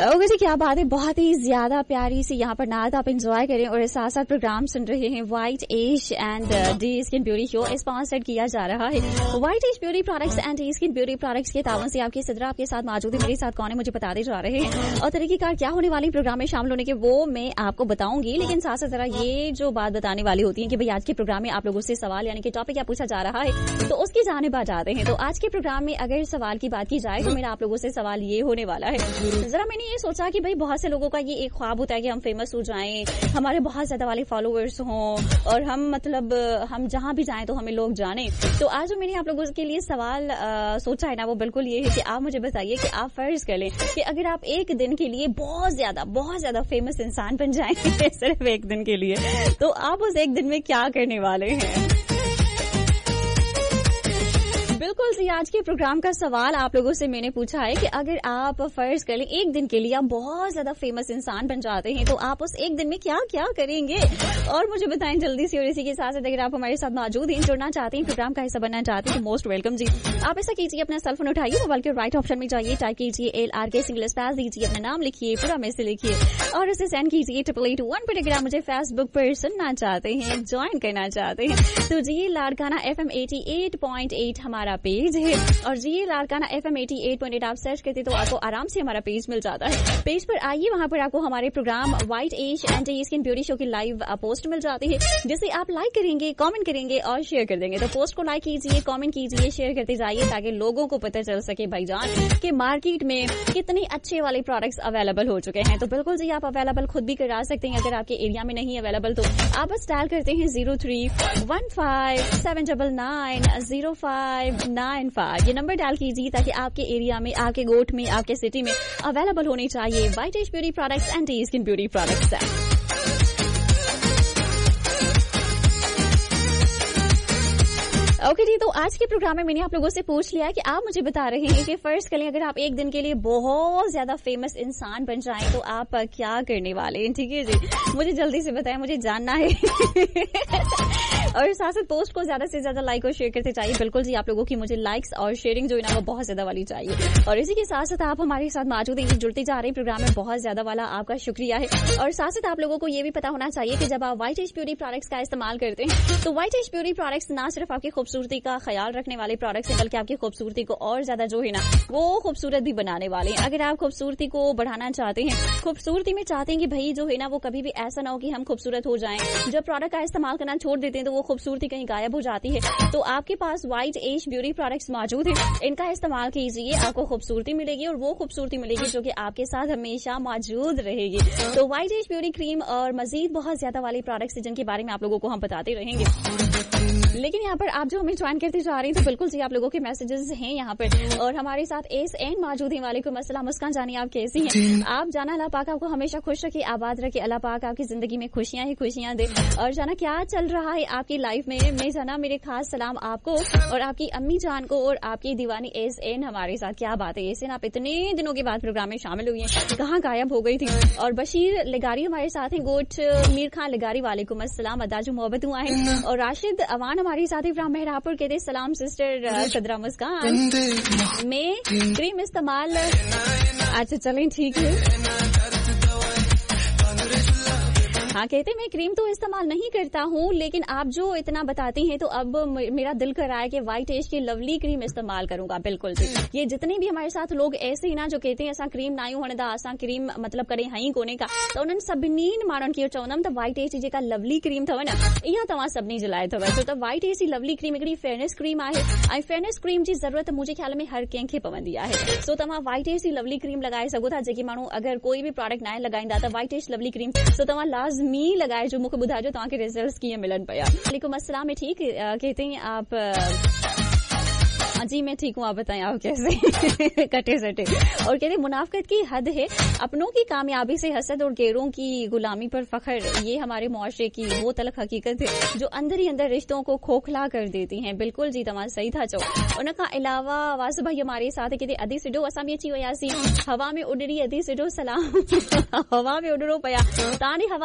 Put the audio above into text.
Okay जी, क्या बात है, बहुत ही ज्यादा प्यारी सी यहाँ पर नात आप एंजॉय करें और साथ साथ प्रोग्राम सुन रहे हैं। White as and D skin beauty show sponsored किया जा रहा है white as beauty products and D skin beauty products के तावन से। आपके सदरा आपके साथ मौजूद है, मेरे साथ कौन है मुझे बताते जा रहे हैं और तरीकेकार क्या होने वाली प्रोग्राम में शामिल होने के वो मैं आपको बताऊंगी। लेकिन साथ साथ जरा ये जो बात बताने वाली होती है कि भाई आज के प्रोग्राम में आप लोगों से सवाल यानी कि टॉपिक क्या पूछा जा रहा है तो उसकी जानिब आ जाते हैं। तो आज के प्रोग्राम में अगर सवाल की बात की जाए तो मेरा आप लोगों से सवाल ये होने वाला है। जरा मैंने ये सोचा कि भाई बहुत से लोगों का ये एक ख्वाब होता है कि हम फेमस हो जाएं, हमारे बहुत ज्यादा वाले फॉलोअर्स हों और हम मतलब हम जहां भी जाएं तो हमें लोग जाने। तो आज जो मैंने आप लोगों के लिए सवाल सोचा है ना वो बिल्कुल ये है कि आप मुझे बताइए कि आप फर्ज कर लें कि अगर आप एक दिन के लिए बहुत ज्यादा फेमस इंसान बन जाएं सिर्फ एक दिन के लिए, तो आप उस एक दिन में क्या करने वाले हैं। बिल्कुल जी, आज के प्रोग्राम का सवाल आप लोगों से मैंने पूछा है कि अगर आप फर्ज कर लें एक दिन के लिए आप बहुत ज्यादा फेमस इंसान बन जाते हैं तो आप उस एक दिन में क्या क्या करेंगे और मुझे बताएं जल्दी से। और इसी के साथ अगर आप हमारे साथ मौजूद हैं, जुड़ना चाहते हैं, प्रोग्राम का हिस्सा बनना चाहते हैं तो मोस्ट वेलकम जी। आप ऐसा कीजिए, अपना सेल फोन उठाइए, मोबाइल के राइट ऑप्शन में जाइए, टाइप कीजिए LRK सिंगल स्पेस दीजिए, अपना नाम लिखिए, पूरा मैसेज लिखिए और उसे सेंड कीजिए 8881 पर। अगर आप मुझे फेसबुक पर सुनना चाहते हैं, ज्वाइन करना चाहते हैं तो जी लाड़काना FM 88.8 हमारा पेज है और जी लाड़काना FM 88.8 आप सर्च करते तो आपको आराम से हमारा पेज मिल जाता है। पेज पर आइए, वहां पर आपको हमारे programme white as and D skin beauty show की लाइव पोस्ट मिल जाती है जिसे आप लाइक करेंगे, कमेंट करेंगे और शेयर कर देंगे। तो पोस्ट को लाइक कीजिए, कमेंट कीजिए, शेयर करते जाइए ताकि लोगों को पता चल सके भाईजान कि मार्केट में कितने अच्छे वाले प्रोडक्ट्स अवेलेबल हो चुके हैं। तो बिल्कुल जी, आप अवेलेबल खुद भी करा सकते हैं। अगर आपके एरिया में नहीं अवेलेबल तो आप बस डायल करते हैं 0315790595। ये नंबर डायल कीजिए ताकि आपके एरिया में, आपके गोठ में, आपके सिटी में अवेलेबल होनी चाहिए white as beauty products and D skin beauty products. Okay जी, तो आज के प्रोग्राम में मैंने आप लोगों से पूछ लिया है कि आप मुझे बता रहे हैं कि फर्ज करें अगर आप एक दिन के लिए बहुत ज्यादा फेमस इंसान बन जाएं तो आप क्या करने वाले हैं। ठीक है जी, मुझे जल्दी से बताएं, मुझे जानना है और साथ साथ पोस्ट को ज्यादा से ज्यादा लाइक और शेयर करते चाहिए। बिल्कुल जी, आप लोगों की मुझे लाइक्स और शेयरिंग जो है ना वो बहुत ज्यादा वाली चाहिए। और इसी के साथ साथ आप हमारे साथ मौजूद हैं, जुड़ते जा रहे हैं प्रोग्राम में, बहुत ज्यादा वाला आपका शुक्रिया है। और साथ साथ आप लोगों को ये भी पता होना चाहिए कि जब आप व्हाइट एज ब्यूटी प्रोडक्ट्स का इस्तेमाल करते हैं तो व्हाइट एज ब्यूटी प्रोडक्ट्स ना सिर्फ आपकी खूबसूरती का ख्याल रखने वाले प्रोडक्ट्स हैं बल्कि आपकी खूबसूरती को और ज्यादा जो है ना वो खूबसूरत भी बनाने वाले हैं। अगर आप खूबसूरती को बढ़ाना चाहते हैं, खूबसूरती में चाहते हैं कि भाई जो है ना वो कभी भी ऐसा ना हो कि हम खूबसूरत हो जाएं, जब प्रोडक्ट का इस्तेमाल करना छोड़ देते हैं तो वो खूबसूरती कहीं गायब हो जाती है। तो आपके पास व्हाइट एज ब्यूटी प्रोडक्ट्स मौजूद है, इनका इस्तेमाल कीजिए, आपको खूबसूरती मिलेगी और वो खूबसूरती मिलेगी जो कि आपके साथ हमेशा मौजूद रहेगी। तो व्हाइट एज ब्यूटी क्रीम और मजीद बहुत ज्यादा वाले प्रोडक्ट्स जिनके बारे में आप लोगों को हम बताते रहेंगे। लेकिन यहाँ पर आप जो हमें ज्वाइन करते जा रही हैं तो बिल्कुल जी आप लोगों के मैसेजेस हैं यहाँ पर और हमारे साथ SN मौजूद है। वालेकुम अस्सलाम मुस्कान जानी, आप कैसी हैं? आप जाना अल्लाह पाक आपको हमेशा खुश रखे, आबाद रखे, अल्लाह पाक आपकी जिंदगी में खुशियां ही खुशियां दे। और जाना क्या चल रहा है आपकी लाइफ में, मैं जाना मेरे खास सलाम आपको और आपकी अम्मी जान को और आपकी दीवानी SN हमारे साथ। क्या बात है SN, आप इतने दिनों के बाद प्रोग्राम में शामिल हुई हैं, कहाँ गायब हो गई थी। और बशीर लगारी हमारे साथ हैं, गोट मीर खान लगारी, वालेकुम अस्सलाम, अदाजू मोहब्बत हुआ है। और राशिद अवान हमारे साथ ही फ्राम मेहरापुर कहते सलाम सिस्टर सदरा मुस्कान, मैं क्रीम इस्तेमाल, अच्छा चलें ठीक है। हाँ, कहते मैं क्रीम तो इस्तेमाल नहीं करता हूँ लेकिन आप जो इतना बताते हैं तो अब मेरा दिल कर रहा है कि व्हाइट एज की लवली क्रीम इस्तेमाल करूंगा। बिल्कुल जी, ये जितने भी हमारे साथ लोग ऐसे ही ना जो कहते हैं असा क्रीम ना होने दा, असा क्रीम मतलब करे हई कोने का, तो उन्हनि सभिनी माण्हुनि खे चवंदमि त व्हाइट एज जी जेका लवली क्रीम अथव न इहा तव्हां सभिनी जे लाइ अथव। छो त व्हाइट एज जी लवली क्रीम हिकिड़ी फेयरनेस क्रीम आहे ऐं फेयरनेस क्रीम जी ज़रूरत मुंहिंजे ख्याल में हर कंहिंखे पवंदी आहे। सो तव्हां व्हाइट एज जी लवली क्रीम लॻाए सघो था। जेके माण्हू अगरि कोई बि प्रोडक्ट न लॻाईंदा त white as lovely cream so तव्हां लाज़मी लॻाए जो, मूंखे ॿुधाइजो तव्हांखे रिजल्ट्स कीअं मिलनि पिया। वालेकुम अस्सलाम, मैं ठीक कहते हैं आप? जी मैं ठीक हूँ, आप बताएं आप कैसे? कटे सटे। और कहते मुनाफिकत की हद है, अपनों की कामयाबी से हसद और गैरों की गुलामी पर फखर, ये हमारे मुआशरे की वो तलख हकीकत है जो अंदर ही अंदर रिश्तों को खोखला कर देती हैं। बिल्कुल जी तमाम सही था चो। उनका अलावा वासु भाई हमारे साथ कहते अधी सिडो असां बि अची वियासीं, हवा में उॾड़ी अधी सिडो सलाम हवा में उॾड़ो पिया, तव्हांजी हवा